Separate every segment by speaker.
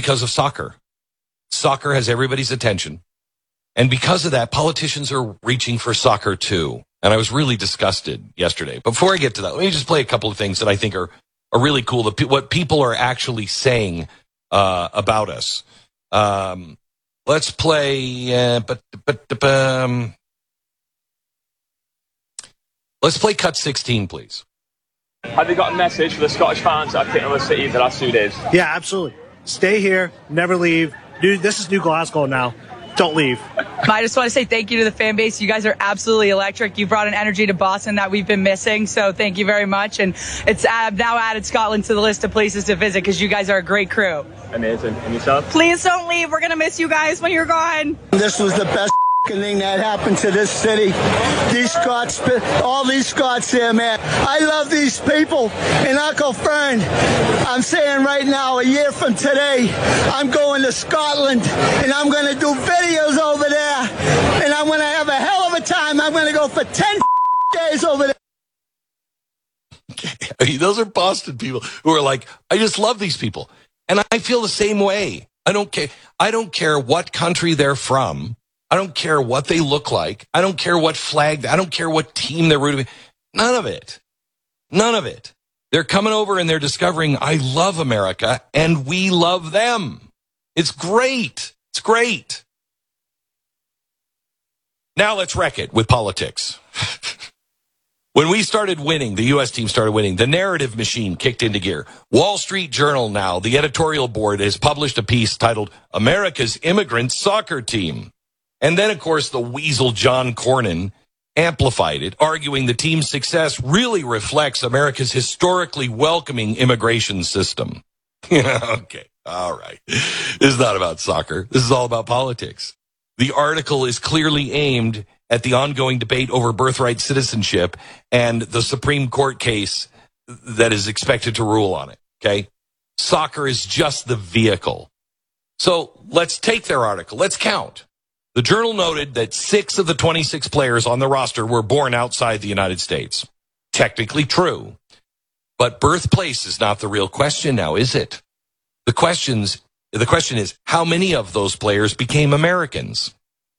Speaker 1: because of soccer. Soccer has everybody's attention. And because of that, politicians are reaching for soccer too. And I was really disgusted yesterday. But before I get to that, let me just play a couple of things that I think are really cool. What people are actually saying about us. Let's play. Let's play cut 16, please.
Speaker 2: Have you got a message for the Scottish fans that have taken over the city the last 2 days?
Speaker 3: Yeah, absolutely. Stay here, never leave. Dude, this is New Glasgow now. Don't leave.
Speaker 4: I just want to say thank you to the fan base. You guys are absolutely electric. You brought an energy to Boston that we've been missing, so thank you very much. And it's now added Scotland to the list of places to visit because you guys are a great crew.
Speaker 2: Amazing. And yourself?
Speaker 4: Please don't leave. We're going to miss you guys when you're gone.
Speaker 5: This was the best thing that happened to this city. These Scots, all these Scots here, man. I love these people. And Uncle Fern, I'm saying right now, a year from today, I'm going to Scotland and I'm going to do videos over there and I'm going to have a hell of a time. I'm going to go for 10 days over there.
Speaker 1: I mean, those are Boston people who are like, I just love these people. And I feel the same way. I don't care. I don't care what country they're from. I don't care what they look like. I don't care what flag. I don't care what team they're rooting for. None of it. None of it. They're coming over and they're discovering I love America and we love them. It's great. It's great. Now let's wreck it with politics. When we started winning, the U.S. team started winning, the narrative machine kicked into gear. Wall Street Journal now, the editorial board has published a piece titled America's Immigrant Soccer Team. And then, of course, the weasel John Cornyn amplified it, arguing the team's success really reflects America's historically welcoming immigration system. Okay, all right. This is not about soccer. This is all about politics. The article is clearly aimed at the ongoing debate over birthright citizenship and the Supreme Court case that is expected to rule on it, okay? Soccer is just the vehicle. So let's take their article. Let's count. The Journal noted that 6 of the 26 players on the roster were born outside the United States. Technically true. But birthplace is not the real question now, is it? The question is, how many of those players became Americans?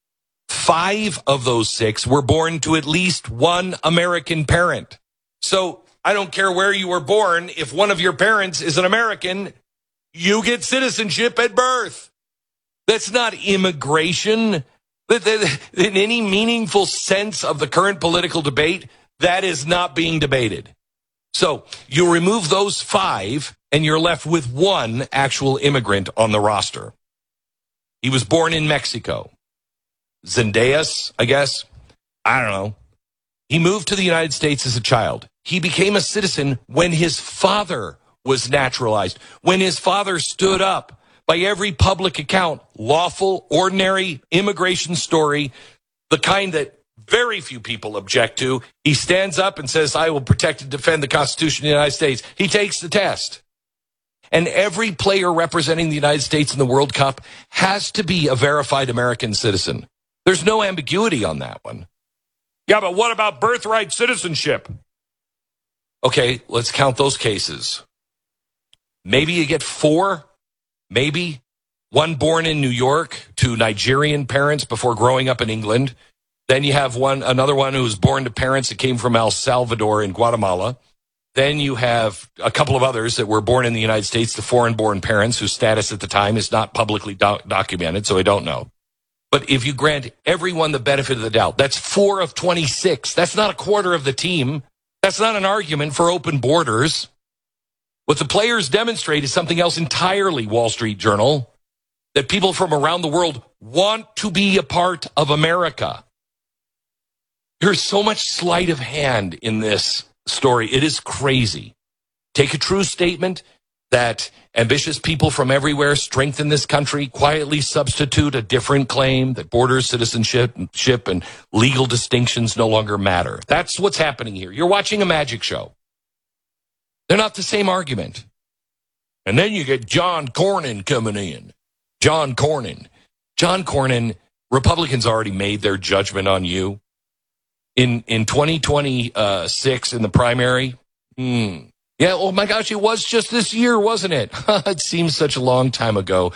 Speaker 1: 5 of those 6 were born to at least one American parent. So I don't care where you were born. If one of your parents is an American, you get citizenship at birth. That's not immigration. In any meaningful sense of the current political debate, that is not being debated. So you remove those 5 and you're left with one actual immigrant on the roster. He was born in Mexico. Zendejas, I guess. I don't know. He moved to the United States as a child. He became a citizen when his father was naturalized, when his father stood up. By every public account, lawful, ordinary immigration story, the kind that very few people object to. He stands up and says, I will protect and defend the Constitution of the United States. He takes the test. And every player representing the United States in the World Cup has to be a verified American citizen. There's no ambiguity on that one. Yeah, but what about birthright citizenship? Okay, let's count those cases. Maybe you get 4. Maybe one born in New York to Nigerian parents before growing up in England. Then you have another one who was born to parents that came from El Salvador and Guatemala. Then you have a couple of others that were born in the United States to foreign-born parents whose status at the time is not publicly documented, so I don't know. But if you grant everyone the benefit of the doubt, that's 4 of 26. That's not a quarter of the team. That's not an argument for open borders. What the players demonstrate is something else entirely, Wall Street Journal, that people from around the world want to be a part of America. There's so much sleight of hand in this story. It is crazy. Take a true statement that ambitious people from everywhere strengthen this country, quietly substitute a different claim that border citizenship and legal distinctions no longer matter. That's what's happening here. You're watching a magic show. They're not the same argument. And then you get John Cornyn coming in. John Cornyn, Republicans already made their judgment on you. In 2026 in the primary. Yeah, oh my gosh, it was just this year, wasn't it? It seems such a long time ago.